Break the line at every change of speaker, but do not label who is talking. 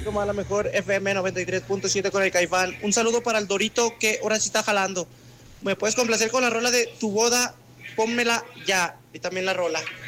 como a la mejor FM 93.7 con el Caifán. Un saludo para el Dorito que ahora sí está jalando. ¿Me puedes complacer con la rola de Tu Boda? Pónmela ya. Y también la rola.